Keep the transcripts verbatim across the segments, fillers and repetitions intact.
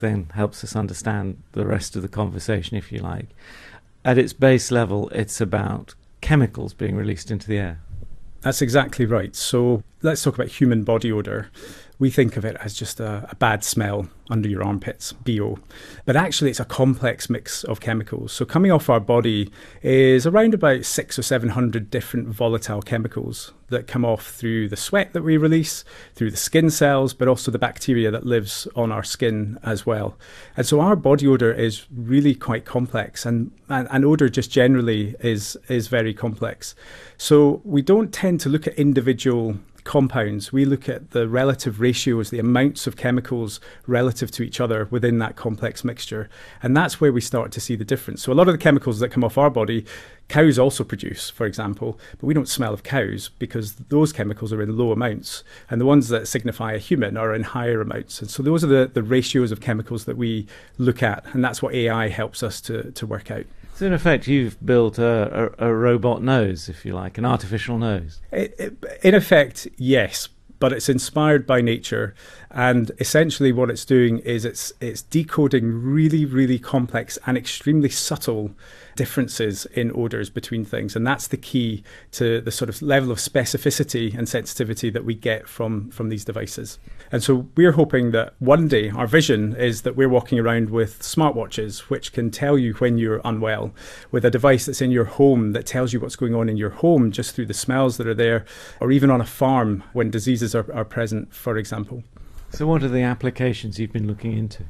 then helps us understand the rest of the conversation, if you like. At its base level, it's about chemicals being released into the air. That's exactly right. So let's talk about human body odour. We think of it as just a, a bad smell under your armpits, B O. But actually, it's a complex mix of chemicals. So coming off our body is around about six or seven hundred different volatile chemicals that come off through the sweat that we release, through the skin cells, but also the bacteria that lives on our skin as well. And so our body odour is really quite complex, and, and, and odour just generally is, is very complex. So we don't tend to look at individual compounds. We look at the relative ratios, the amounts of chemicals relative to each other within that complex mixture. And that's where we start to see the difference. So a lot of the chemicals that come off our body, cows also produce, for example, but we don't smell of cows because those chemicals are in low amounts. And the ones that signify a human are in higher amounts. And so those are the, the ratios of chemicals that we look at. And that's what A I helps us to, to work out. So in effect, you've built a, a, a robot nose, if you like, an artificial nose. It, it, in effect, yes, but it's inspired by nature. And essentially what it's doing is it's it's decoding really, really complex and extremely subtle differences in odours between things. And that's the key to the sort of level of specificity and sensitivity that we get from, from these devices. And so we're hoping that one day, our vision is that we're walking around with smartwatches, which can tell you when you're unwell, with a device that's in your home that tells you what's going on in your home just through the smells that are there, or even on a farm when diseases are, are present, for example. So what are the applications you've been looking into?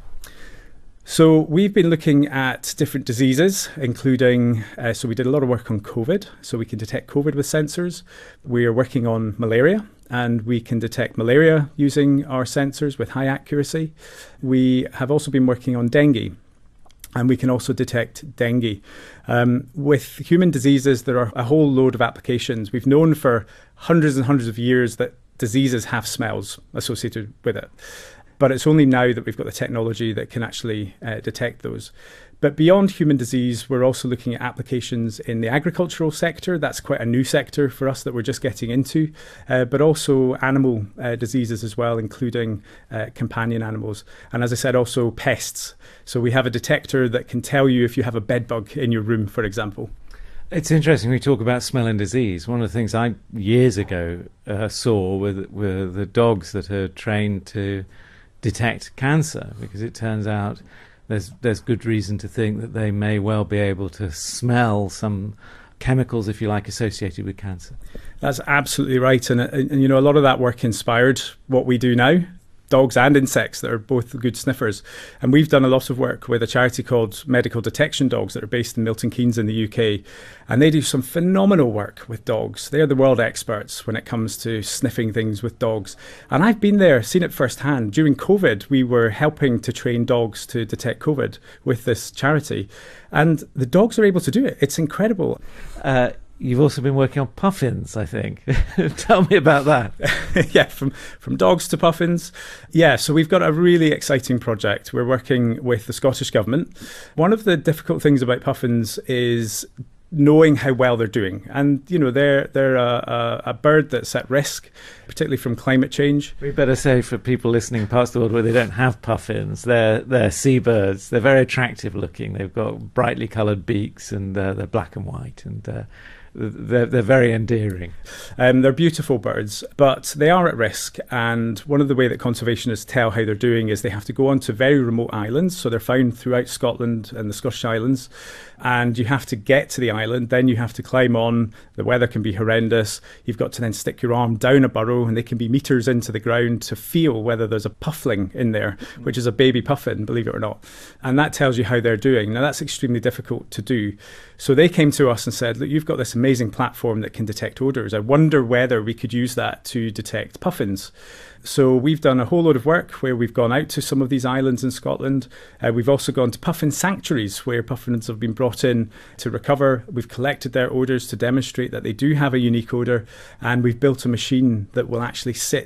So we've been looking at different diseases, including, uh, so we did a lot of work on COVID, so we can detect COVID with sensors. We are working on malaria, and we can detect malaria using our sensors with high accuracy. We have also been working on dengue, and we can also detect dengue. Um, with human diseases, there are a whole load of applications. We've known for hundreds and hundreds of years that diseases have smells associated with it. But it's only now that we've got the technology that can actually uh, detect those. But beyond human disease, we're also looking at applications in the agricultural sector. That's quite a new sector for us that we're just getting into, uh, but also animal uh, diseases as well, including uh, companion animals. And as I said, also pests. So we have a detector that can tell you if you have a bed bug in your room, for example. It's interesting we talk about smell and disease. One of the things I years ago uh, saw were, were the dogs that are trained to detect cancer, because it turns out there's there's good reason to think that they may well be able to smell some chemicals, if you like, associated with cancer. That's absolutely right. And, and, and you know, a lot of that work inspired what we do now. Dogs and insects that are both good sniffers. And we've done a lot of work with a charity called Medical Detection Dogs that are based in Milton Keynes in the U K. And they do some phenomenal work with dogs. They're the world experts when it comes to sniffing things with dogs. And I've been there, seen it firsthand. During COVID, we were helping to train dogs to detect COVID with this charity. And the dogs are able to do it. It's incredible. Uh, You've also been working on puffins, I think. Tell me about that. Yeah, from, from dogs to puffins. Yeah, so we've got a really exciting project. We're working with the Scottish Government. One of the difficult things about puffins is knowing how well they're doing. And, you know, they're they're a, a, a bird that's at risk, particularly from climate change. We better say for people listening past the world where they don't have puffins, they're, they're seabirds. They're very attractive looking. They've got brightly coloured beaks, and uh, they're black and white, and uh, They're, they're very endearing. Um, they're beautiful birds, but they are at risk. And one of the way that conservationists tell how they're doing is they have to go onto very remote islands. So they're found throughout Scotland and the Scottish Islands. And you have to get to the island, then you have to climb on. The weather can be horrendous. You've got to then stick your arm down a burrow, and they can be metres into the ground to feel whether there's a puffling in there, which is a baby puffin, believe it or not. And that tells you how they're doing. Now, that's extremely difficult to do. So they came to us and said, look, you've got this amazing platform that can detect odours. I wonder whether we could use that to detect puffins. So we've done a whole load of work where we've gone out to some of these islands in Scotland. Uh, we've also gone to puffin sanctuaries where puffins have been brought in to recover. We've collected their odours to demonstrate that they do have a unique odour. And we've built a machine that will actually sit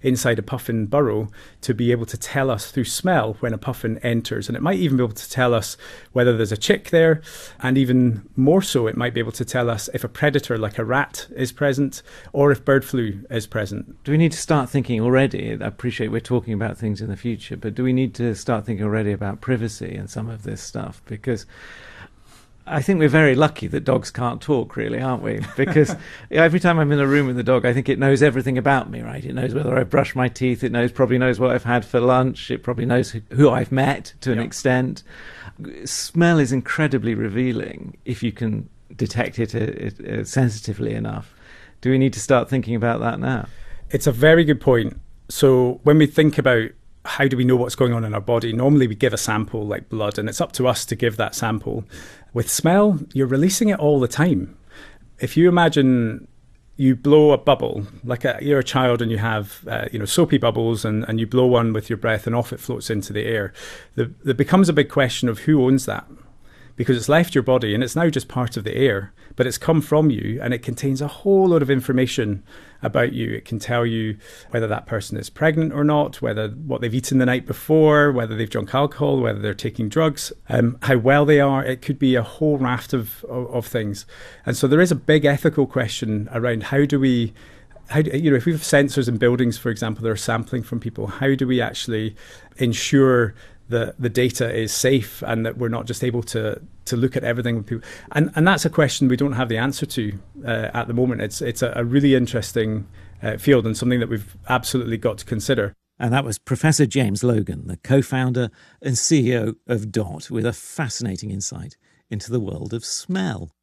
inside a puffin burrow to be able to tell us through smell when a puffin enters. And it might even be able to tell us whether there's a chick there. And even more so, it might be able to tell us if a predator like a rat is present or if bird flu is present. Do we need to start thinking already? I appreciate we're talking about things in the future, but do we need to start thinking already about privacy and some of this stuff? Because I think we're very lucky that dogs can't talk, really, aren't we? Because every time I'm in a room with a dog, I think it knows everything about me, right? It knows whether I brush my teeth. It knows probably knows what I've had for lunch. It probably knows who I've met to an yep. extent. Smell is incredibly revealing if you can detect it, it, it sensitively enough. Do we need to start thinking about that now? It's a very good point. So when we think about how do we know what's going on in our body, normally we give a sample like blood, and it's up to us to give that sample. With smell, you're releasing it all the time. If you imagine you blow a bubble, like a, you're a child and you have uh, you know soapy bubbles, and, and you blow one with your breath and off it floats into the air, the, there becomes a big question of who owns that. Because it's left your body and it's now just part of the air, but it's come from you and it contains a whole lot of information about you. It can tell you whether that person is pregnant or not, whether what they've eaten the night before, whether they've drunk alcohol, whether they're taking drugs, um, how well they are. It could be a whole raft of, of, of things. And so there is a big ethical question around how do we How do, you know, if we have sensors in buildings, for example, that are sampling from people, how do we actually ensure that the data is safe and that we're not just able to to look at everything with people? And and that's a question we don't have the answer to uh, at the moment. It's it's a, a really interesting uh, field and something that we've absolutely got to consider. And that was Professor James Logan, the co-founder and C E O of D O T, with a fascinating insight into the world of smell.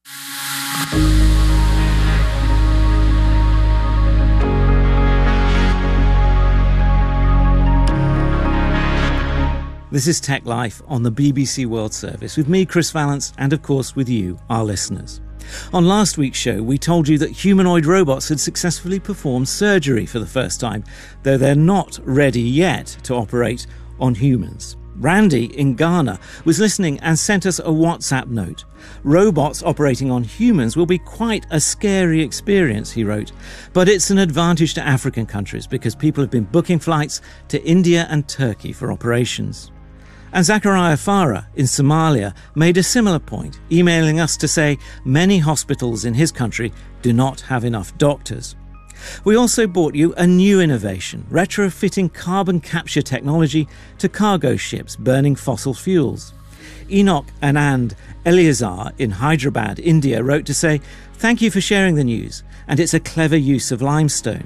This is Tech Life on the B B C World Service with me, Chris Vallance, and of course with you, our listeners. On last week's show, we told you that humanoid robots had successfully performed surgery for the first time, though they're not ready yet to operate on humans. Randy in Ghana was listening and sent us a WhatsApp note. Robots operating on humans will be quite a scary experience, he wrote, but it's an advantage to African countries because people have been booking flights to India and Turkey for operations. And Zachariah Farah in Somalia made a similar point, emailing us to say many hospitals in his country do not have enough doctors. We also brought you a new innovation, retrofitting carbon capture technology to cargo ships burning fossil fuels. Enoch Anand Eleazar in Hyderabad, India, wrote to say, "Thank you for sharing the news, and it's a clever use of limestone."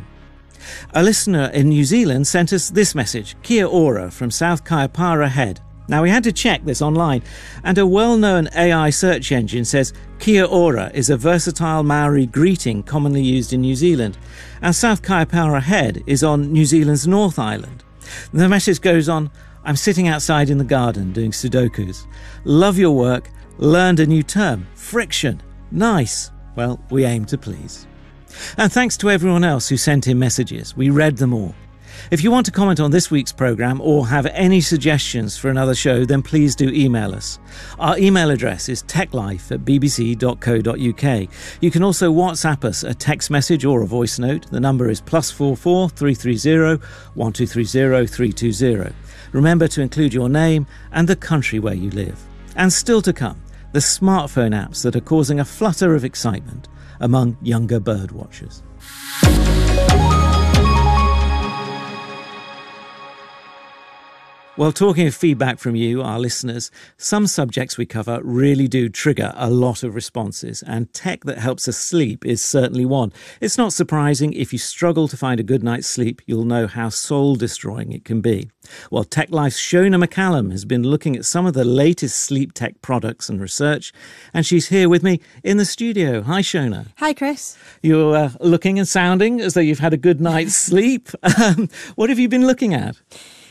A listener in New Zealand sent us this message, Kia ora from South Kaipara Head. Now, we had to check this online, and a well-known A I search engine says Kia ora is a versatile Maori greeting commonly used in New Zealand, and South Kaipara Head is on New Zealand's North Island. The message goes on, "I'm sitting outside in the garden doing Sudokus. Love your work. Learned a new term, friction. Nice. Well, we aim to please." And thanks to everyone else who sent in messages. We read them all. If you want to comment on this week's programme or have any suggestions for another show, then please do email us. Our email address is techlife at b b c dot co dot u k. You can also WhatsApp us a text message or a voice note. The number is plus four four three three zero one two three zero three two zero. Remember to include your name and the country where you live. And still to come, the smartphone apps that are causing a flutter of excitement among younger bird watchers. Well, talking of feedback from you, our listeners, some subjects we cover really do trigger a lot of responses, and tech that helps us sleep is certainly one. It's not surprising if you struggle to find a good night's sleep, you'll know how soul-destroying it can be. Well, Tech Life's Shona McCallum has been looking at some of the latest sleep tech products and research, and she's here with me in the studio. Hi, Shona. Hi, Chris. You're uh, looking and sounding as though you've had a good night's sleep. Um, what have you been looking at?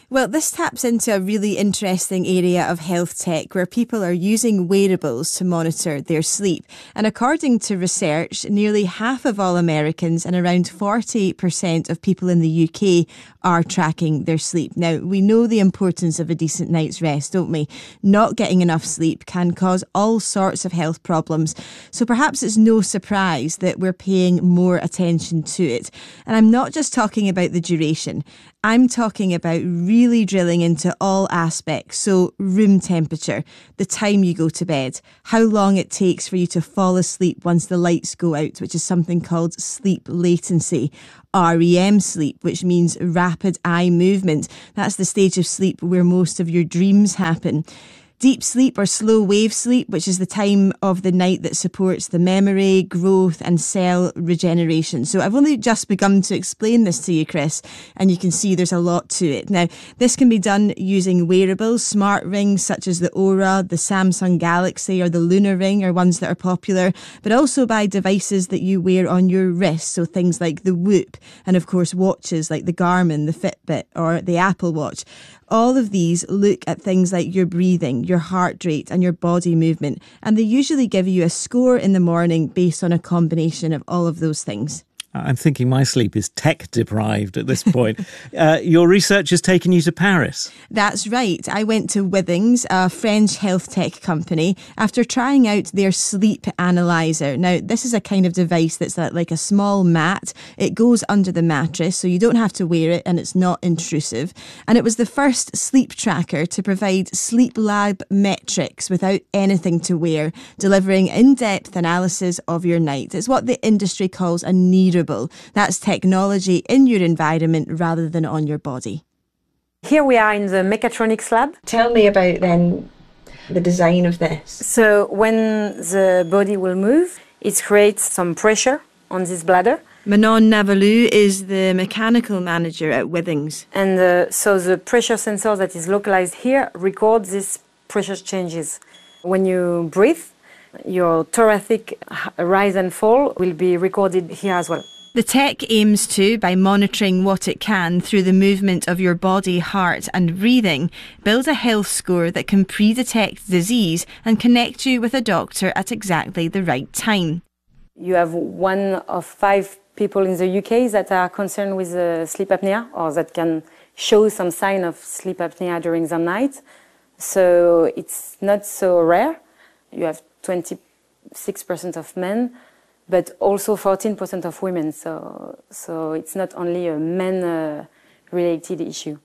Well, this taps into a really interesting area of health tech where people are using wearables to monitor their sleep. And according to research, nearly half of all Americans and around forty percent of people in the U K are tracking their sleep. Now, we know the importance of a decent night's rest, don't we? Not getting enough sleep can cause all sorts of health problems. So perhaps it's no surprise that we're paying more attention to it. And I'm not just talking about the duration. I'm talking about really drilling into all aspects. So room temperature, the time you go to bed, how long it takes for you to fall asleep once the lights go out, which is something called sleep latency. R E M sleep, which means rapid eye movement. That's the stage of sleep where most of your dreams happen. Deep sleep or slow wave sleep, which is the time of the night that supports the memory, growth and cell regeneration. So I've only just begun to explain this to you, Chris, and you can see there's a lot to it. Now, this can be done using wearables, smart rings such as the Oura, the Samsung Galaxy or the Lunar Ring are ones that are popular, but also by devices that you wear on your wrist. So things like the Whoop and of course watches like the Garmin, the Fitbit or the Apple Watch. All of these look at things like your breathing, your heart rate and your body movement, and they usually give you a score in the morning based on a combination of all of those things. I'm thinking my sleep is tech deprived at this point. uh, your research has taken you to Paris. That's right. I went to Withings, a French health tech company, after trying out their sleep analyzer. Now, this is a kind of device that's like a small mat. It goes under the mattress, so you don't have to wear it and it's not intrusive. And it was the first sleep tracker to provide sleep lab metrics without anything to wear, delivering in-depth analysis of your night. It's what the industry calls a nearable. That's technology in your environment rather than on your body. Here we are in the mechatronics lab. Tell me about then the design of this. So when the body will move, it creates some pressure on this bladder. Manon Navalou is the mechanical manager at Withings. And uh, so the pressure sensor that is localized here records these pressure changes. When you breathe, your thoracic rise and fall will be recorded here as well. The tech aims to, by monitoring what it can through the movement of your body, heart and breathing, build a health score that can pre-detect disease and connect you with a doctor at exactly the right time. You have one of five people in the U K that are concerned with uh, sleep apnea or that can show some sign of sleep apnea during the night. So it's not so rare. You have twenty-six percent of men, but also fourteen percent of women. So, so it's not only a men-related uh, issue.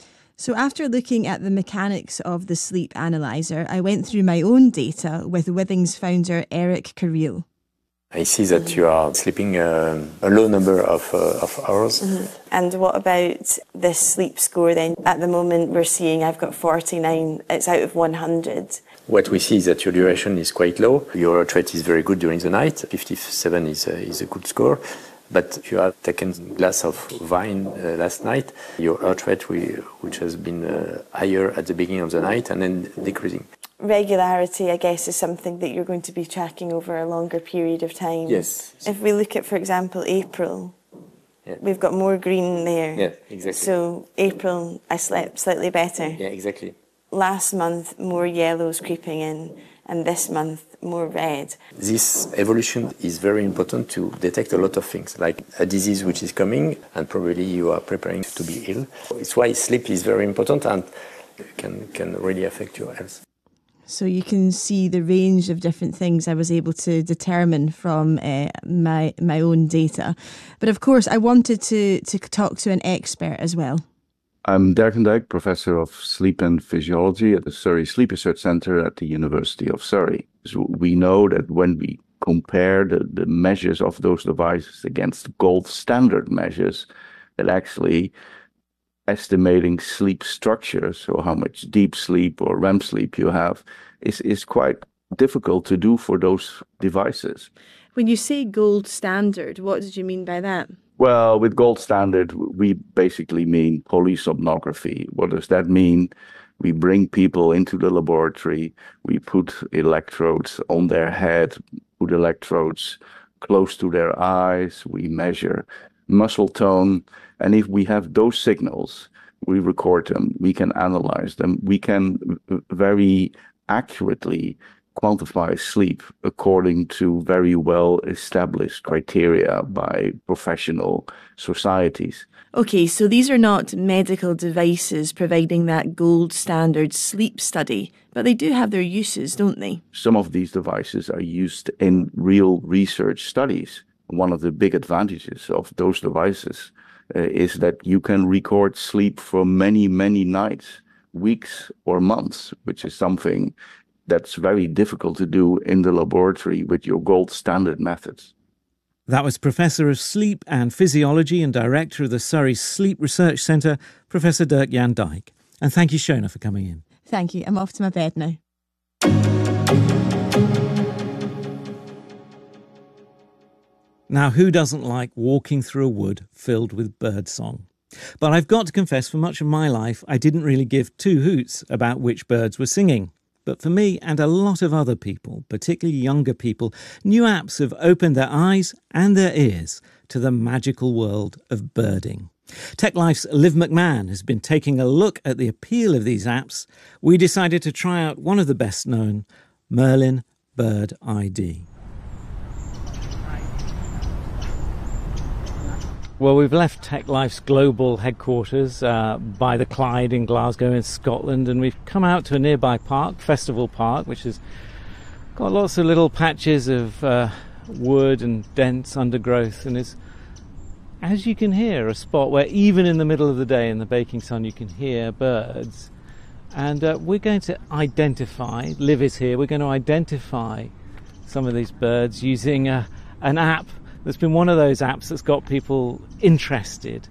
So after looking at the mechanics of the sleep analyzer, I went through my own data with Withings founder Eric Carril. I see that you are sleeping uh, a low number of, uh, of hours. Mm-hmm. And what about this sleep score then? At the moment we're seeing I've got forty-nine, it's out of one hundred. What we see is that your duration is quite low. Your heart rate is very good during the night. fifty-seven is a, is a good score. But if you have taken a glass of wine uh, last night, your heart rate, will, which has been uh, higher at the beginning of the night and then decreasing. Regularity, I guess, is something that you're going to be tracking over a longer period of time. Yes. If we look at, for example, April, yeah. We've got more green there. Yeah, exactly. So April, I slept slightly better. Yeah, exactly. Last month, more yellows creeping in, and this month, more red. This evolution is very important to detect a lot of things, like a disease which is coming, and probably you are preparing to be ill. It's why sleep is very important and can, can really affect your health. So you can see the range of different things I was able to determine from uh, my my own data. But of course, I wanted to, to talk to an expert as well. I'm Dirk van Dijk, Professor of Sleep and Physiology at the Surrey Sleep Research Centre at the University of Surrey. So we know that when we compare the, the measures of those devices against gold standard measures, that actually estimating sleep structure, so how much deep sleep or R E M sleep you have, is, is quite difficult to do for those devices. When you say gold standard, what did you mean by that? Well, with gold standard, we basically mean polysomnography. What does that mean? We bring people into the laboratory, we put electrodes on their head, put electrodes close to their eyes, we measure muscle tone, and if we have those signals, we record them, we can analyze them, we can very accurately quantify sleep according to very well established criteria by professional societies. Okay, so these are not medical devices providing that gold standard sleep study, but they do have their uses, don't they? Some of these devices are used in real research studies. One of the big advantages of those devices uh, is that you can record sleep for many, many nights, weeks, or months, which is something that's very difficult to do in the laboratory with your gold standard methods. That was Professor of Sleep and Physiology and Director of the Surrey Sleep Research Centre, Professor Dirk-Jan Dijk. And thank you, Shona, for coming in. Thank you. I'm off to my bed now. Now, who doesn't like walking through a wood filled with birdsong? But I've got to confess, for much of my life, I didn't really give two hoots about which birds were singing. But for me and a lot of other people, particularly younger people, new apps have opened their eyes and their ears to the magical world of birding. TechLife's Liv McMahon has been taking a look at the appeal of these apps. We decided to try out one of the best known, Merlin Bird I D. Well, we've left TechLife's global headquarters uh, by the Clyde in Glasgow in Scotland, and we've come out to a nearby park, Festival Park, which has got lots of little patches of uh, wood and dense undergrowth, and is, as you can hear, a spot where even in the middle of the day in the baking sun you can hear birds. And uh, we're going to identify, Liv is here, we're going to identify some of these birds using uh, an app that's been one of those apps that's got people interested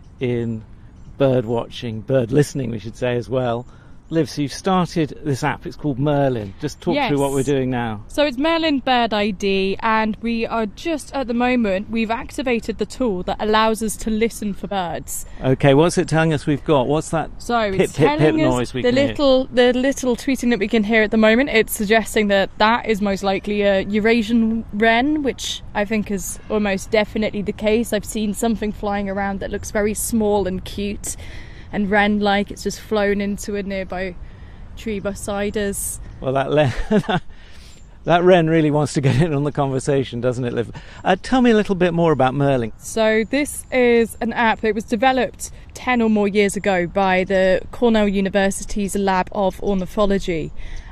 in bird watching, bird listening, we should say as well. Liv, so you've started this app, it's called Merlin. Just talk yes. through what we're doing now. So it's Merlin Bird I D, and we are just, at the moment, we've activated the tool that allows us to listen for birds. Okay, what's it telling us we've got? What's that so pip, it's pip, telling pip us noise we the can little, hear? The little tweeting that we can hear at the moment, it's suggesting that that is most likely a Eurasian wren, which I think is almost definitely the case. I've seen something flying around that looks very small and cute and wren-like. It's just flown into a nearby tree beside us. Well, that le- that wren really wants to get in on the conversation, doesn't it, Liv? Uh, tell me a little bit more about Merlin. So this is an app that was developed ten or more years ago by the Cornell University's Lab of Ornithology,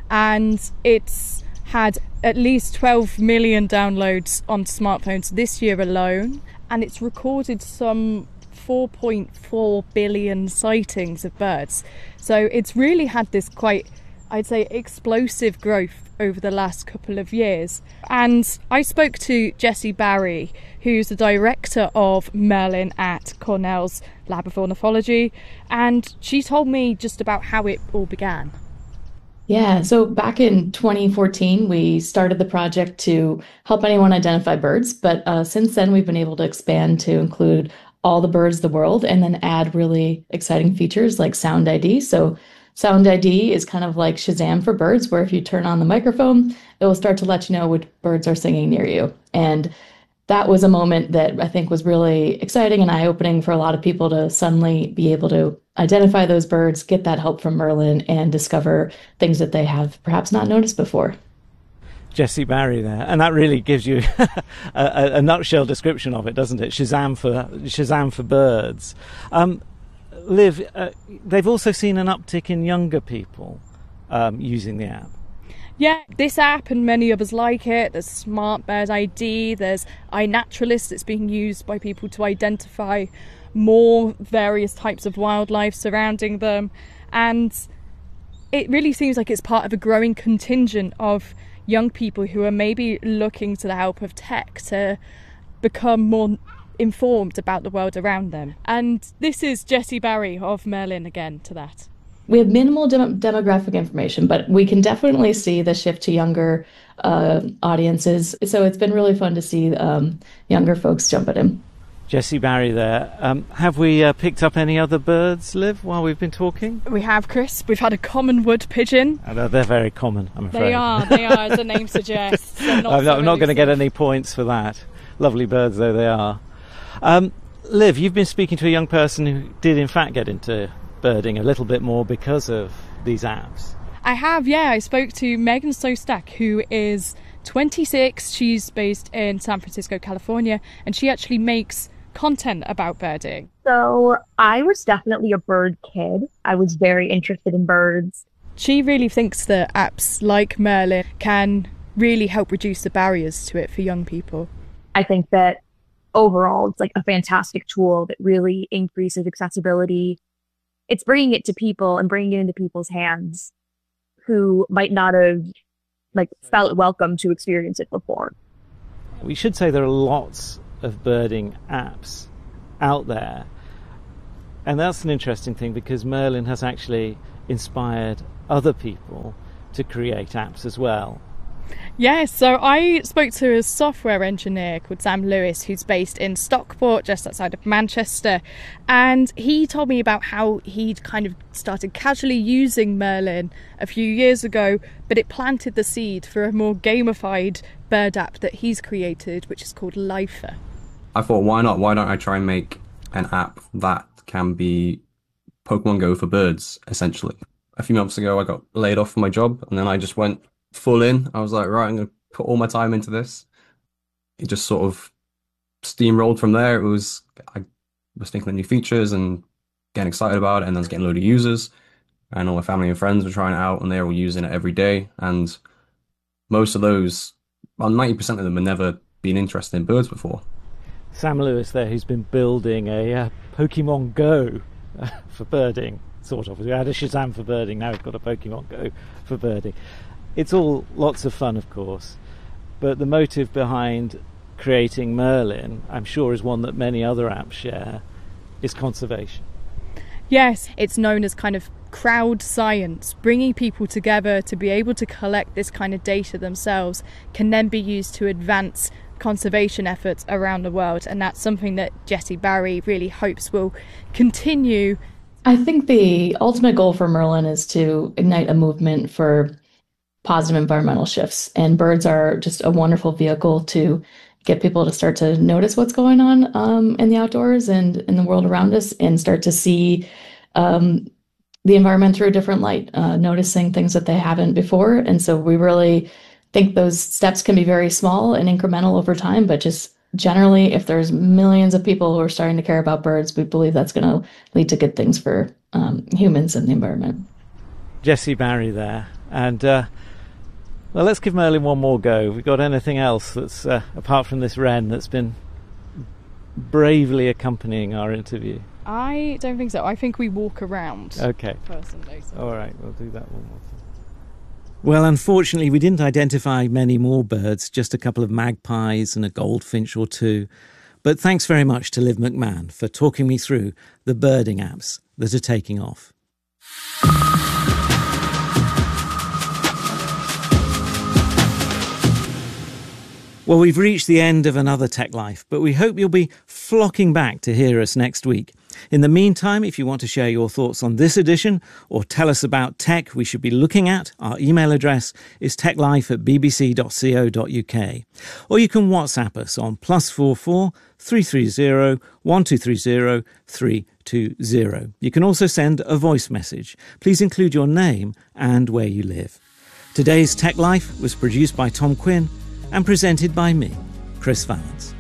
and it's had at least twelve million downloads on smartphones this year alone, and it's recorded some four point four billion sightings of birds. So it's really had this quite, I'd say, explosive growth over the last couple of years. And I spoke to Jessie Barry, who's the director of Merlin at Cornell's Lab of Ornithology, and she told me just about how it all began. Yeah, so back in twenty fourteen, we started the project to help anyone identify birds, but uh, since then we've been able to expand to include all the birds of the world and then add really exciting features like Sound I D. So Sound I D is kind of like Shazam for birds, where if you turn on the microphone, it will start to let you know which birds are singing near you. And that was a moment that I think was really exciting and eye-opening for a lot of people to suddenly be able to identify those birds, get that help from Merlin, and discover things that they have perhaps not noticed before. Jessie Barry there, and that really gives you a, a, a nutshell description of it, doesn't it? Shazam for Shazam for birds. Um, Liv, uh, they've also seen an uptick in younger people um, using the app. Yeah, this app and many others like it. There's Smart Bird I D, there's iNaturalist that's being used by people to identify more various types of wildlife surrounding them. And it really seems like it's part of a growing contingent of young people who are maybe looking to the help of tech to become more informed about the world around them. And this is Jessie Barry of Merlin again to that. We have minimal dem- demographic information, but we can definitely see the shift to younger uh, audiences. So it's been really fun to see um, younger folks jump at him. Jessie Barry there. Um, have we uh, picked up any other birds, Liv, while we've been talking? We have, Chris. We've had a common wood pigeon. Oh, they're very common, I'm afraid. They are, they are, as the name suggests. Not I'm not, so not going to get any points for that. Lovely birds though they are. Um, Liv, you've been speaking to a young person who did in fact get into birding a little bit more because of these apps. I have, yeah. I spoke to Megan Sostak, who is twenty-six. She's based in San Francisco, California, and she actually makes content about birding. So I was definitely a bird kid. I was very interested in birds. She really thinks that apps like Merlin can really help reduce the barriers to it for young people. I think that overall it's like a fantastic tool that really increases accessibility. It's bringing it to people and bringing it into people's hands who might not have like felt welcome to experience it before. We should say there are lots of birding apps out there, and that's an interesting thing because Merlin has actually inspired other people to create apps as well. Yes, so I spoke to a software engineer called Sam Lewis, who's based in Stockport, just outside of Manchester, and he told me about how he'd kind of started casually using Merlin a few years ago, but it planted the seed for a more gamified bird app that he's created, which is called Lifer. I thought, why not? Why don't I try and make an app that can be Pokemon Go for birds, essentially? A few months ago, I got laid off from my job, and then I just went full in. I was like, right, I'm going to put all my time into this. It just sort of steamrolled from there. It was, I was thinking of new features and getting excited about it, and then I was getting a load of users, and all my family and friends were trying it out, and they were using it every day. And most of those, well, ninety percent of them had never been interested in birds before. Sam Lewis there, who's been building a uh, Pokemon Go uh, for birding, sort of. We had a Shazam for birding, now we've got a Pokemon Go for birding. It's all lots of fun, of course, but the motive behind creating Merlin, I'm sure, is one that many other apps share, is conservation. Yes, it's known as kind of crowd science. Bringing people together to be able to collect this kind of data themselves can then be used to advance conservation efforts around the world, and that's something that Jessie Barry really hopes will continue. I think the ultimate goal for Merlin is to ignite a movement for positive environmental shifts, and birds are just a wonderful vehicle to get people to start to notice what's going on um, in the outdoors and in the world around us, and start to see um, the environment through a different light, uh, noticing things that they haven't before. And so we really think those steps can be very small and incremental over time, but just generally, if there's millions of people who are starting to care about birds, we believe that's going to lead to good things for um, humans and the environment. Jessie Barry there. And, uh, well, let's give Merlin one more go. We've got anything else that's, uh, apart from this wren, that's been bravely accompanying our interview? I don't think so. I think we walk around. Okay. Personally. So. All right, we'll do that one more time. Well, unfortunately, we didn't identify many more birds, just a couple of magpies and a goldfinch or two. But thanks very much to Liv McMahon for talking me through the birding apps that are taking off. Well, we've reached the end of another Tech Life, but we hope you'll be flocking back to hear us next week. In the meantime, if you want to share your thoughts on this edition or tell us about tech we should be looking at, our email address is techlife at bbc dot co dot uk. Or you can WhatsApp us on plus four four three three zero one two three zero three two zero. You can also send a voice message. Please include your name and where you live. Today's Tech Life was produced by Tom Quinn and presented by me, Chris Vallance.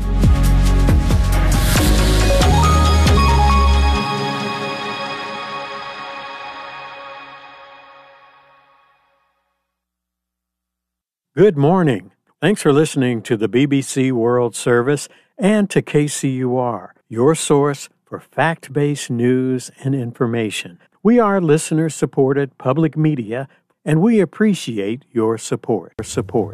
Good morning. Thanks for listening to the B B C World Service and to K C U R, your source for fact-based news and information. We are listener-supported public media, and we appreciate your support. Support.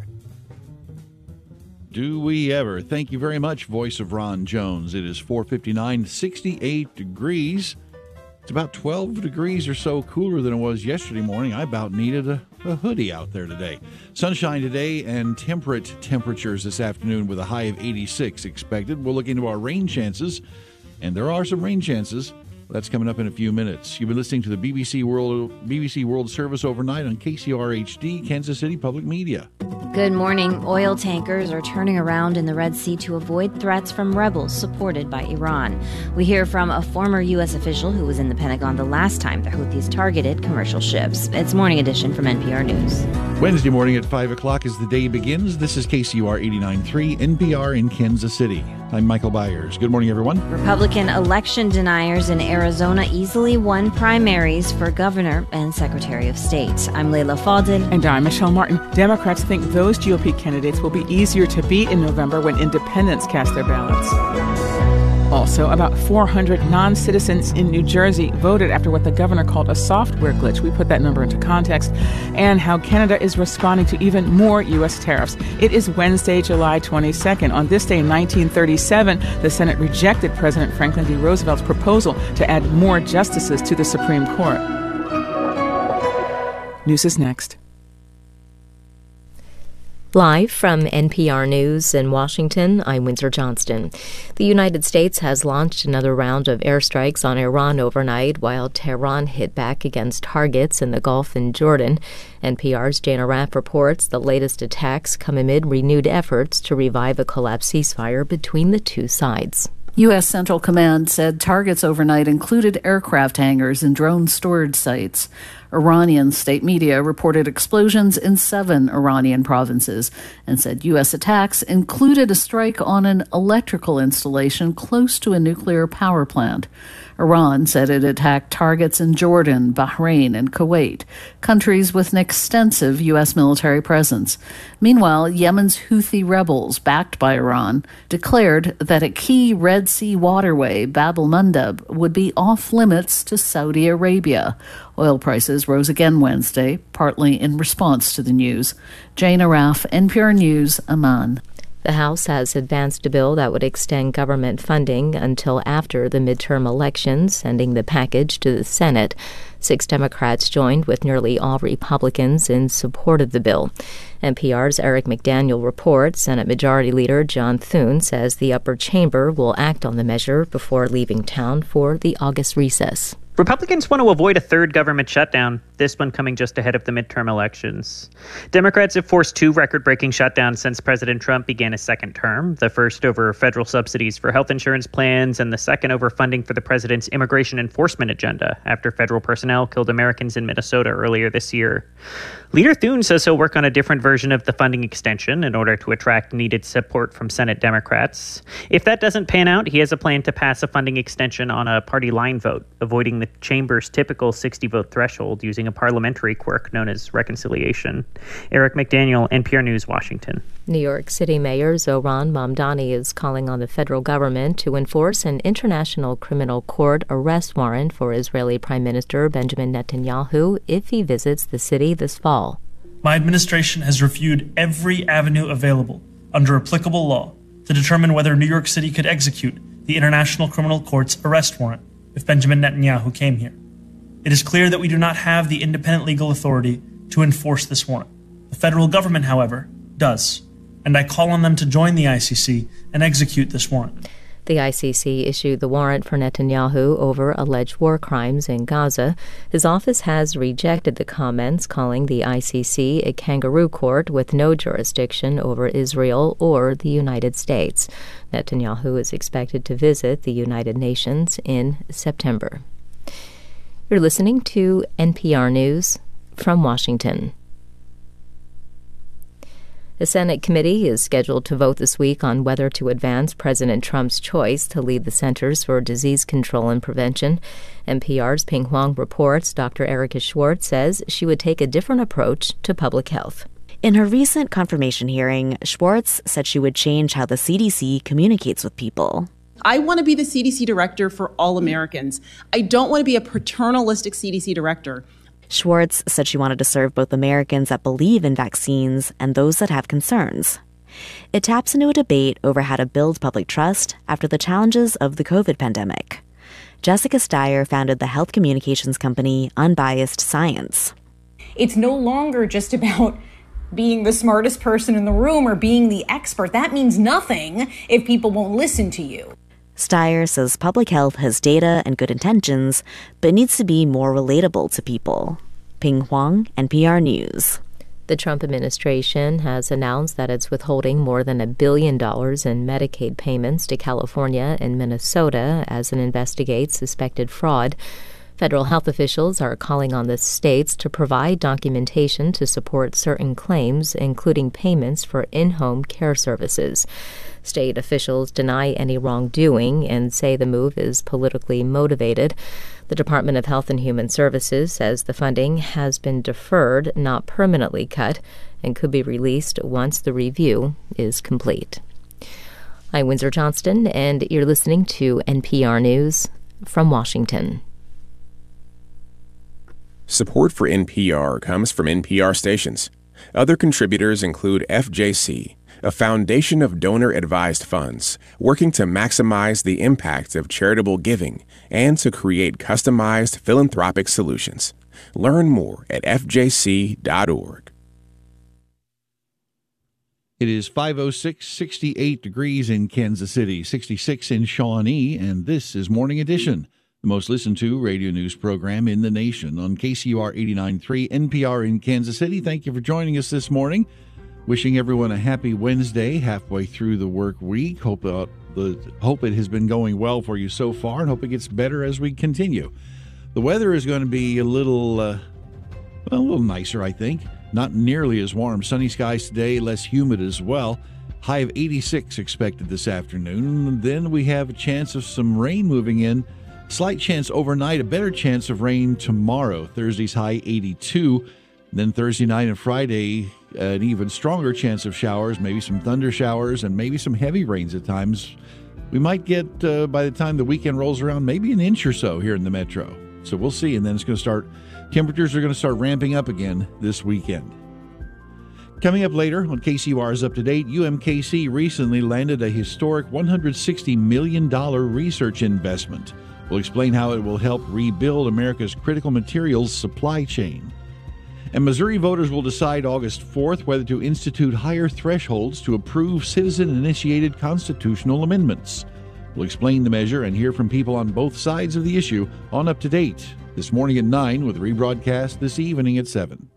Do we ever? Thank you very much, voice of Ron Jones. It is four fifty-nine, sixty-eight degrees. It's about twelve degrees or so cooler than it was yesterday morning. I about needed a, a hoodie out there today. Sunshine today and temperate temperatures this afternoon with a high of eighty-six expected. We'll look into our rain chances, and there are some rain chances. That's coming up in a few minutes. You've been listening to the B B C World B B C World Service overnight on K C R H D, Kansas City Public Media. Good morning. Oil tankers are turning around in the Red Sea to avoid threats from rebels supported by Iran. We hear from a former U S official who was in the Pentagon the last time the Houthis targeted commercial ships. It's Morning Edition from N P R News. Wednesday morning at five o'clock as the day begins. This is K C U R eighty-nine point three N P R in Kansas City. I'm Michael Byers. Good morning, everyone. Republican election deniers in Arizona easily won primaries for governor and secretary of state. I'm Leila Fadel. And I'm Michelle Martin. Democrats think those G O P candidates will be easier to beat in November when independents cast their ballots. Also, about four hundred non-citizens in New Jersey voted after what the governor called a software glitch. We put that number into context. And how Canada is responding to even more U S tariffs. It is Wednesday, July twenty-second. On this day in nineteen thirty-seven, the Senate rejected President Franklin D. Roosevelt's proposal to add more justices to the Supreme Court. News is next. Live from N P R News in Washington, I'm Windsor Johnston. The United States has launched another round of airstrikes on Iran overnight, while Tehran hit back against targets in the Gulf and Jordan. N P R's Jana Raff reports the latest attacks come amid renewed efforts to revive a collapsed ceasefire between the two sides. U S Central Command said targets overnight included aircraft hangars and drone storage sites. Iranian state media reported explosions in seven Iranian provinces and said U S attacks included a strike on an electrical installation close to a nuclear power plant. Iran said it attacked targets in Jordan, Bahrain, and Kuwait, countries with an extensive U S military presence. Meanwhile, Yemen's Houthi rebels, backed by Iran, declared that a key Red Sea waterway, Bab el-Mandeb, would be off limits to Saudi Arabia. Oil prices rose again Wednesday, partly in response to the news. Jana Raff, N P R News, Amman. The House has advanced a bill that would extend government funding until after the midterm elections, sending the package to the Senate. Six Democrats joined with nearly all Republicans in support of the bill. N P R's Eric McDaniel reports Senate Majority Leader John Thune says the upper chamber will act on the measure before leaving town for the August recess. Republicans want to avoid a third government shutdown, this one coming just ahead of the midterm elections. Democrats have forced two record-breaking shutdowns since President Trump began his second term, the first over federal subsidies for health insurance plans and the second over funding for the president's immigration enforcement agenda after federal personnel killed Americans in Minnesota earlier this year. Leader Thune says he'll work on a different version of the funding extension in order to attract needed support from Senate Democrats. If that doesn't pan out, he has a plan to pass a funding extension on a party line vote, avoiding the chamber's typical sixty-vote threshold using a parliamentary quirk known as reconciliation. Eric McDaniel, N P R News, Washington. New York City Mayor Zohran Mamdani is calling on the federal government to enforce an international criminal court arrest warrant for Israeli Prime Minister Benjamin Netanyahu if he visits the city this fall. My administration has reviewed every avenue available under applicable law to determine whether New York City could execute the International Criminal Court's arrest warrant if Benjamin Netanyahu came here. It is clear that we do not have the independent legal authority to enforce this warrant. The federal government, however, does, and I call on them to join the I C C and execute this warrant. The I C C issued the warrant for Netanyahu over alleged war crimes in Gaza. His office has rejected the comments, calling the I C C a kangaroo court with no jurisdiction over Israel or the United States. Netanyahu is expected to visit the United Nations in September. You're listening to N P R News from Washington. The Senate committee is scheduled to vote this week on whether to advance President Trump's choice to lead the Centers for Disease Control and Prevention. N P R's Ping Huang reports Doctor Erica Schwartz says she would take a different approach to public health. In her recent confirmation hearing, Schwartz said she would change how the C D C communicates with people. I want to be the C D C director for all Americans. I don't want to be a paternalistic C D C director. Schwartz said she wanted to serve both Americans that believe in vaccines and those that have concerns. It taps into a debate over how to build public trust after the challenges of the COVID pandemic. Jessica Steyer founded the health communications company Unbiased Science. It's no longer just about being the smartest person in the room or being the expert. That means nothing if people won't listen to you. Steyer says public health has data and good intentions, but needs to be more relatable to people. Ping Huang, N P R News. The Trump administration has announced that it's withholding more than a billion dollars in Medicaid payments to California and Minnesota as it investigates suspected fraud. Federal health officials are calling on the states to provide documentation to support certain claims, including payments for in-home care services. State officials deny any wrongdoing and say the move is politically motivated. The Department of Health and Human Services says the funding has been deferred, not permanently cut, and could be released once the review is complete. I'm Windsor Johnston, and you're listening to N P R News from Washington. Support for N P R comes from N P R stations. Other contributors include F J C, a foundation of donor-advised funds working to maximize the impact of charitable giving and to create customized philanthropic solutions. Learn more at f j c dot org. It is five oh six, sixty-eight degrees in Kansas City, sixty-six in Shawnee, and this is Morning Edition, the most listened to radio news program in the nation on K C U R eighty-nine point three N P R in Kansas City. Thank you for joining us this morning. Wishing everyone a happy Wednesday, halfway through the work week. Hope uh, the hope it has been going well for you so far, and hope it gets better as we continue. The weather is going to be a little, uh, well, a little nicer, I think. Not nearly as warm. Sunny skies today, less humid as well. High of eighty-six expected this afternoon. Then we have a chance of some rain moving in. Slight chance overnight, a better chance of rain tomorrow. Thursday's high eighty-two. Then Thursday night and Friday, an even stronger chance of showers, maybe some thunder showers, and maybe some heavy rains at times. We might get, uh, by the time the weekend rolls around, maybe an inch or so here in the metro. So we'll see. And then it's going to start, temperatures are going to start ramping up again this weekend. Coming up later on K C U R's Up to Date, U M K C recently landed a historic one hundred sixty million dollars research investment. We'll explain how it will help rebuild America's critical materials supply chain. And Missouri voters will decide August fourth whether to institute higher thresholds to approve citizen-initiated constitutional amendments. We'll explain the measure and hear from people on both sides of the issue on Up to Date this morning at nine, with rebroadcast this evening at seven.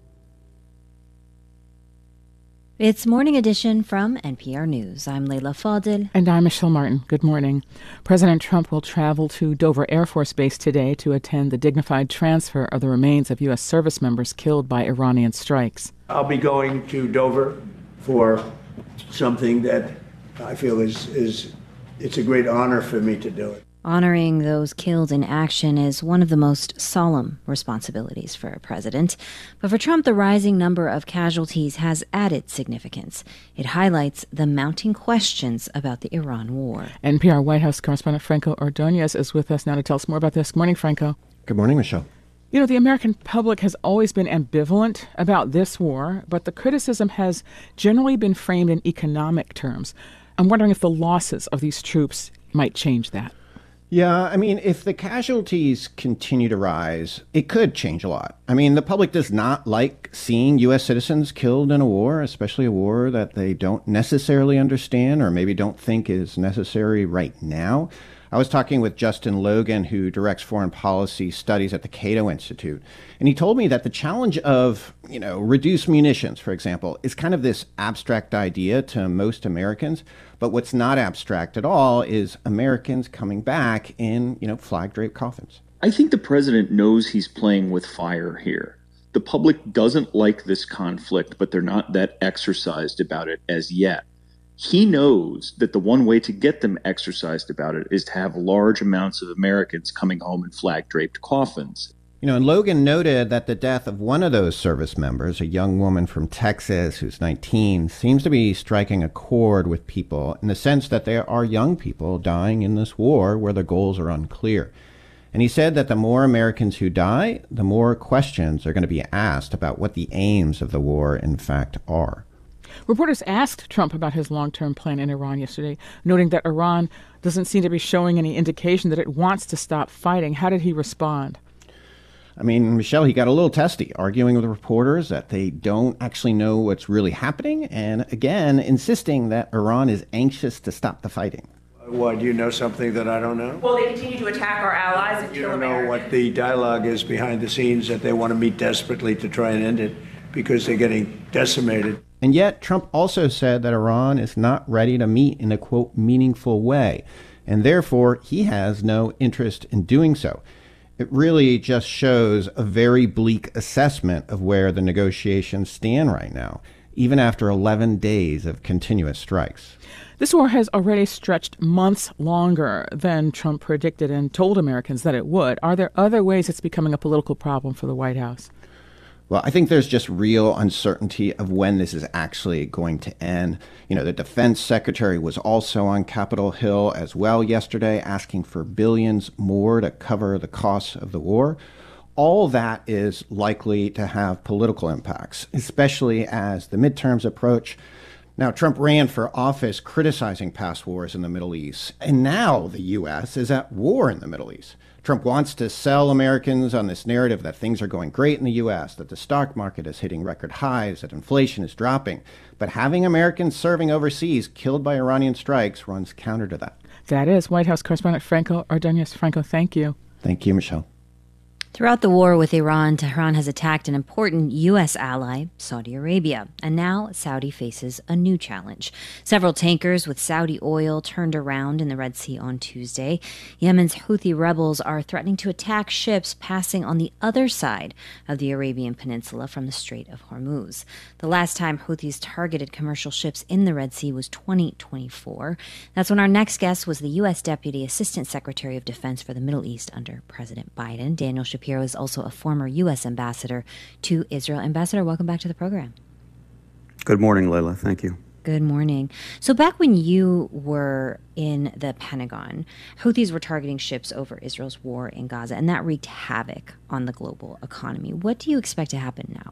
It's Morning Edition from N P R News. I'm Leila Fadil. And I'm Michelle Martin. Good morning. President Trump will travel to Dover Air Force Base today to attend the dignified transfer of the remains of U S service members killed by Iranian strikes. I'll be going to Dover for something that I feel is, is it's a great honor for me to do it. Honoring those killed in action is one of the most solemn responsibilities for a president. But for Trump, the rising number of casualties has added significance. It highlights the mounting questions about the Iran war. N P R White House correspondent Franco Ordonez is with us now to tell us more about this. Good morning, Franco. Good morning, Michelle. You know, the American public has always been ambivalent about this war, but the criticism has generally been framed in economic terms. I'm wondering if the losses of these troops might change that. Yeah, I mean, if the casualties continue to rise, it could change a lot. I mean, the public does not like seeing U S citizens killed in a war, especially a war that they don't necessarily understand or maybe don't think is necessary right now. I was talking with Justin Logan, who directs foreign policy studies at the Cato Institute, and he told me that the challenge of, you know, reduced munitions, for example, is kind of this abstract idea to most Americans. But what's not abstract at all is Americans coming back in, you know, flag-draped coffins. I think the president knows he's playing with fire here. The public doesn't like this conflict, but they're not that exercised about it as yet. He knows that the one way to get them exercised about it is to have large amounts of Americans coming home in flag-draped coffins. You know, and Logan noted that the death of one of those service members, a young woman from Texas who's nineteen, seems to be striking a chord with people in the sense that there are young people dying in this war where their goals are unclear. And he said that the more Americans who die, the more questions are going to be asked about what the aims of the war in fact are. Reporters asked Trump about his long-term plan in Iran yesterday, noting that Iran doesn't seem to be showing any indication that it wants to stop fighting. How did he respond? I mean, Michelle, he got a little testy, arguing with reporters that they don't actually know what's really happening, and again, insisting that Iran is anxious to stop the fighting. Why, do you know something that I don't know? Well, they continue to attack our allies and you kill don't know Americans. what the dialogue is behind the scenes, that they want to meet desperately to try and end it. because they're getting decimated. And yet, Trump also said that Iran is not ready to meet in a, quote, meaningful way, and therefore he has no interest in doing so. It really just shows a very bleak assessment of where the negotiations stand right now, even after eleven days of continuous strikes. This war has already stretched months longer than Trump predicted and told Americans that it would. Are there other ways it's becoming a political problem for the White House? Well, I think there's just real uncertainty of when this is actually going to end. You know, the defense secretary was also on Capitol Hill as well yesterday, asking for billions more to cover the costs of the war. All that is likely to have political impacts, especially as the midterms approach. Now, Trump ran for office criticizing past wars in the Middle East, and now the U S is at war in the Middle East. Trump wants to sell Americans on this narrative that things are going great in the U S, that the stock market is hitting record highs, that inflation is dropping. But having Americans serving overseas killed by Iranian strikes runs counter to that. That is White House correspondent Franco Ordonez. Franco, thank you. Thank you, Michelle. Throughout the war with Iran, Tehran has attacked an important U S ally, Saudi Arabia, and now Saudi faces a new challenge. Several tankers with Saudi oil turned around in the Red Sea on Tuesday. Yemen's Houthi rebels are threatening to attack ships passing on the other side of the Arabian Peninsula from the Strait of Hormuz. The last time Houthis targeted commercial ships in the Red Sea was twenty twenty-four. That's when our next guest was the U S Deputy Assistant Secretary of Defense for the Middle East under President Biden. Daniel Shapiro is also a former U S ambassador to Israel. Ambassador, welcome back to the program. Good morning, Layla. Thank you. Good morning. So back when you were in the Pentagon, Houthis were targeting ships over Israel's war in Gaza, and that wreaked havoc on the global economy. What do you expect to happen now?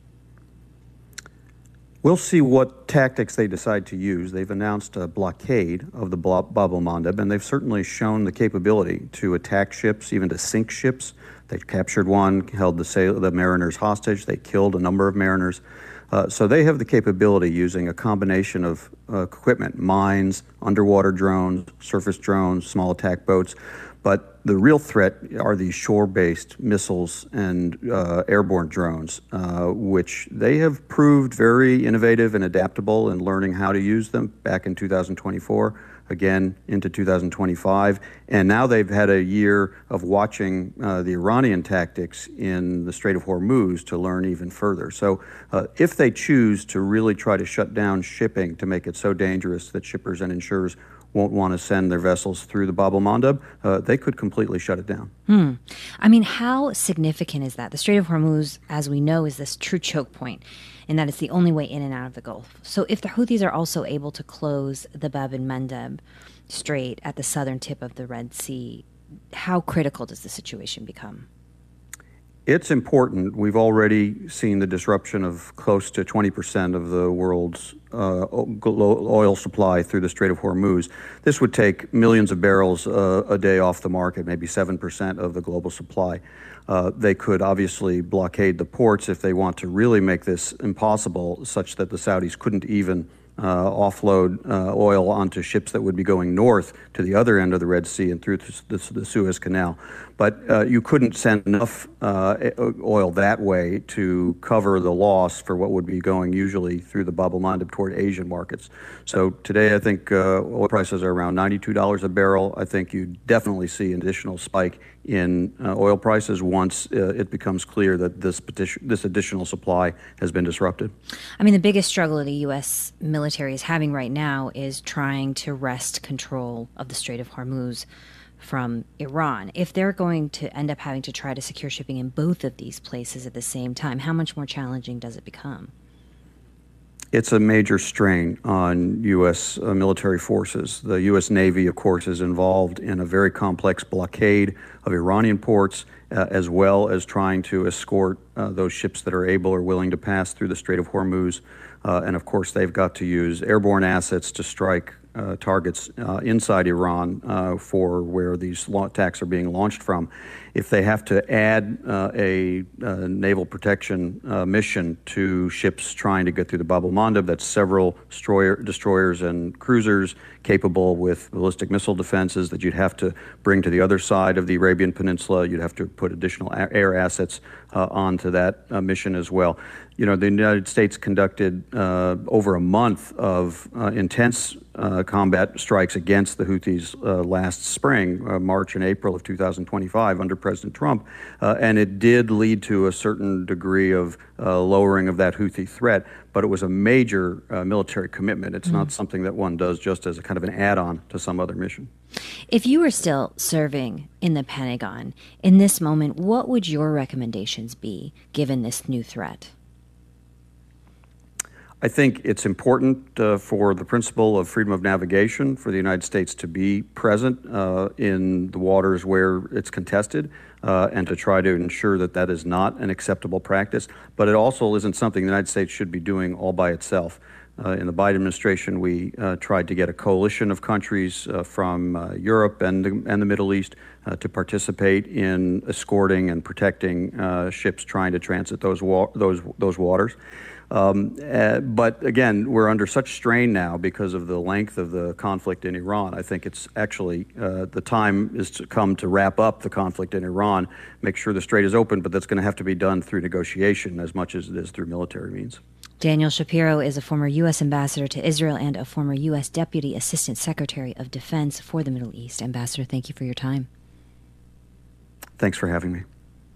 We'll see what tactics they decide to use. They've announced a blockade of the Bab el-Mandeb, and they've certainly shown the capability to attack ships, even to sink ships. They captured one, held the, sail- the mariners hostage. They killed a number of mariners. Uh, so they have the capability, using a combination of uh, equipment, mines, underwater drones, surface drones, small attack boats. But the real threat are these shore-based missiles and uh, airborne drones, uh, which they have proved very innovative and adaptable in learning how to use them back in two thousand twenty-four, again into two thousand twenty-five. And now they've had a year of watching uh, the Iranian tactics in the Strait of Hormuz to learn even further. So uh, if they choose to really try to shut down shipping to make it so dangerous that shippers and insurers won't want to send their vessels through the Bab el-Mandeb, uh, they could completely shut it down. Hmm. I mean, how significant is that? The Strait of Hormuz, as we know, is this true choke point in that it's the only way in and out of the Gulf. So if the Houthis are also able to close the Bab el-Mandeb Strait at the southern tip of the Red Sea, how critical does the situation become? It's important. We've already seen the disruption of close to twenty percent of the world's uh, oil supply through the Strait of Hormuz. This would take millions of barrels uh, a day off the market, maybe seven percent of the global supply. Uh, they could obviously blockade the ports if they want to really make this impossible, such that the Saudis couldn't even Uh, offload uh, oil onto ships that would be going north to the other end of the Red Sea and through the, the, the Suez Canal. But uh, you couldn't send enough uh, oil that way to cover the loss for what would be going usually through the Bab el-Mandeb toward Asian markets. So today I think uh, oil prices are around ninety-two dollars a barrel. I think you definitely see an additional spike in uh, oil prices once uh, it becomes clear that this petition, this additional supply has been disrupted. I mean, the biggest struggle the U S military is having right now is trying to wrest control of the Strait of Hormuz from Iran. If they're going to end up having to try to secure shipping in both of these places at the same time, how much more challenging does it become? It's a major strain on U S uh, military forces. The U S Navy, of course, is involved in a very complex blockade of Iranian ports, uh, as well as trying to escort uh, those ships that are able or willing to pass through the Strait of Hormuz. Uh, and of course, they've got to use airborne assets to strike uh, targets uh, inside Iran uh, for where these attacks are being launched from. If they have to add uh, a, a naval protection uh, mission to ships trying to get through the Bab el-Mandeb, that's several destroyer, destroyers and cruisers capable with ballistic missile defenses that you'd have to bring to the other side of the Arabian Peninsula. You'd have to put additional air assets uh, onto that uh, mission as well. you know, the United States conducted uh, over a month of uh, intense uh, combat strikes against the Houthis uh, last spring, uh, March and April of two thousand twenty-five under President Trump, uh, and it did lead to a certain degree of uh, lowering of that Houthi threat, but it was a major uh, military commitment. It's mm-hmm. not something that one does just as a kind of an add-on to some other mission. If you were still serving in the Pentagon in this moment, what would your recommendations be given this new threat? I think it's important uh, for the principle of freedom of navigation for the United States to be present uh, in the waters where it's contested uh, and to try to ensure that that is not an acceptable practice. But it also isn't something the United States should be doing all by itself. Uh, in the Biden administration, we uh, tried to get a coalition of countries uh, from uh, Europe and the, and the Middle East uh, to participate in escorting and protecting uh, ships trying to transit those wa- those those waters. Um, uh, but again, we're under such strain now because of the length of the conflict in Iran. I think it's actually uh, the time is to come to wrap up the conflict in Iran, make sure the strait is open, but that's going to have to be done through negotiation as much as it is through military means. Daniel Shapiro is a former U S ambassador to Israel and a former U S Deputy Assistant Secretary of Defense for the Middle East. Ambassador, thank you for your time. Thanks for having me.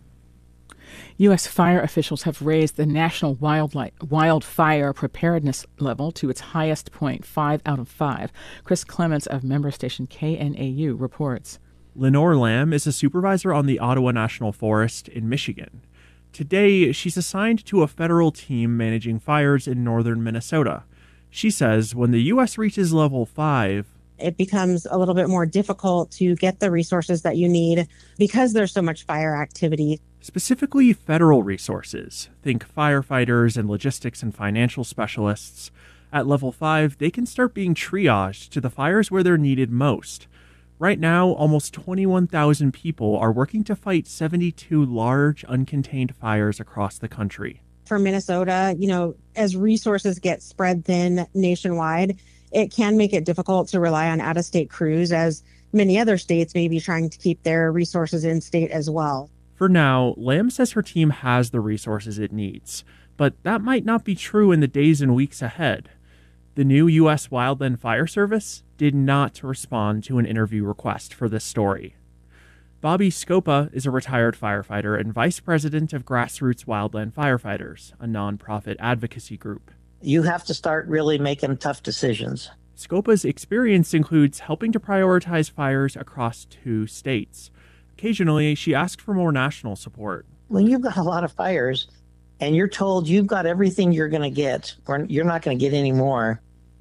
U S fire officials have raised the national wildlife, wildfire preparedness level to its highest point, five out of five. Chris Clements of member station K N A U reports. Lenore Lamb is a supervisor on the Ottawa National Forest in Michigan. Today, she's assigned to a federal team managing fires in northern Minnesota. She says when the U S reaches level five, it becomes a little bit more difficult to get the resources that you need because there's so much fire activity. Specifically federal resources. Think firefighters and logistics and financial specialists. At level five, they can start being triaged to the fires where they're needed most. Right now, almost twenty-one thousand people are working to fight seventy-two large, uncontained fires across the country. For Minnesota, you know, as resources get spread thin nationwide, it can make it difficult to rely on out-of-state crews, as many other states may be trying to keep their resources in state as well. For now, Lamb says her team has the resources it needs, but that might not be true in the days and weeks ahead. The new U S Wildland Fire Service did not respond to an interview request for this story. Bobby Scopa is a retired firefighter and vice president of Grassroots Wildland Firefighters, a nonprofit advocacy group. You have to start really making tough decisions. Scopa's experience includes helping to prioritize fires across two states. Occasionally, she asked for more national support. When you've got a lot of fires and you're told you've got everything you're going to get, or you're not going to get any more,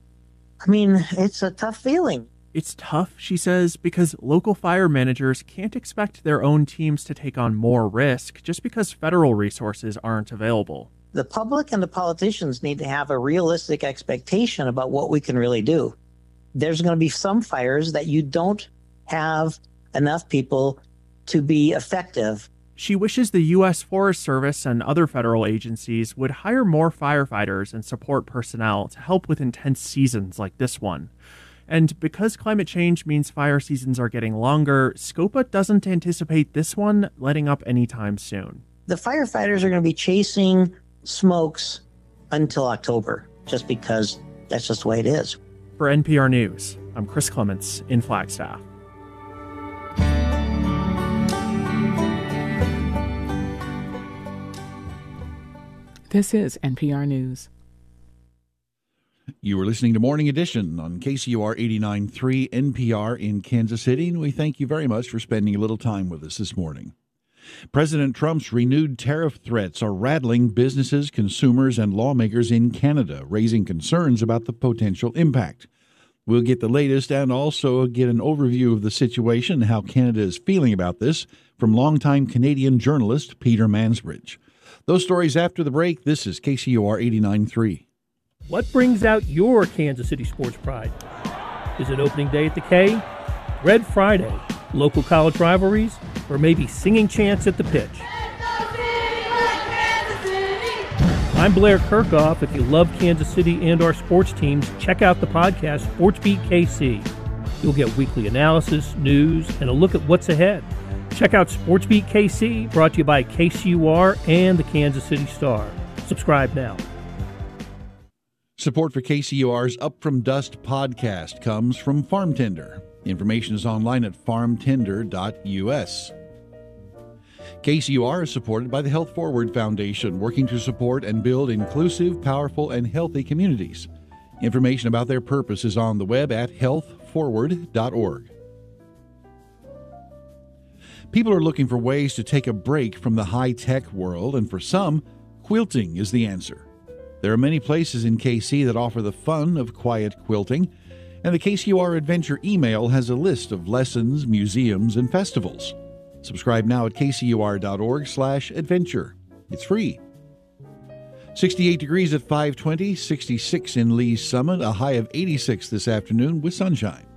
I mean, it's a tough feeling. It's tough, she says, because local fire managers can't expect their own teams to take on more risk just because federal resources aren't available. The public and the politicians need to have a realistic expectation about what we can really do. There's going to be some fires that you don't have enough people to be effective. She wishes the U S Forest Service and other federal agencies would hire more firefighters and support personnel to help with intense seasons like this one. And because climate change means fire seasons are getting longer, Scopa doesn't anticipate this one letting up anytime soon. The firefighters are going to be chasing smokes until October, just because that's just the way it is. For N P R News, I'm Chris Clements in Flagstaff. This is N P R News. You were listening to Morning Edition on K C U R eighty-nine point three N P R in Kansas City, and we thank you very much for spending a little time with us this morning. President Trump's renewed tariff threats are rattling businesses, consumers, and lawmakers in Canada, raising concerns about the potential impact. We'll get the latest and also get an overview of the situation and how Canada is feeling about this from longtime Canadian journalist Peter Mansbridge. Those stories after the break. This is K C U R eighty-nine point three. What brings out your Kansas City sports pride? Is it opening day at the K? Red Friday? Local college rivalries? Or maybe singing chants at the pitch? I'm Blair Kirchhoff. If you love Kansas City and our sports teams, check out the podcast SportsBeat K C. You'll get weekly analysis, news, and a look at what's ahead. Check out SportsBeat K C, brought to you by K C U R and the Kansas City Star. Subscribe now. Support for K C U R's Up From Dust podcast comes from Farm Tender. Information is online at farm tender dot U S. K C U R is supported by the Health Forward Foundation, working to support and build inclusive, powerful, and healthy communities. Information about their purpose is on the web at health forward dot org. People are looking for ways to take a break from the high-tech world, and for some, quilting is the answer. There are many places in K C that offer the fun of quiet quilting, and the K C U R Adventure email has a list of lessons, museums, and festivals. Subscribe now at k c u r dot org slash adventure. It's free. sixty-eight degrees at five twenty, sixty-six in Lee's Summit, a high of eighty-six this afternoon with sunshine.